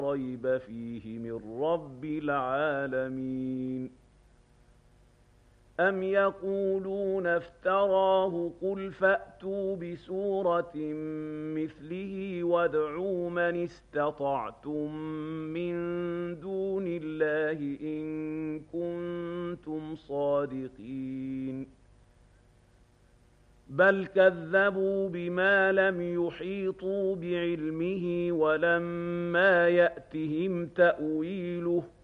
ريب فيه من رب العالمين. أم يقولون افتراه قل فأتوا بسورة مثله وادعوا من استطعتم من دون الله إن كنتم صادقين. بل كذبوا بما لم يحيطوا بعلمه ولما يأتهم تأويله